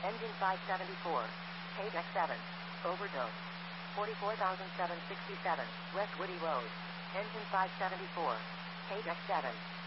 Engine 574. Page X7. Overdose. 44,767. West Woody Road. Engine 574. Page X7.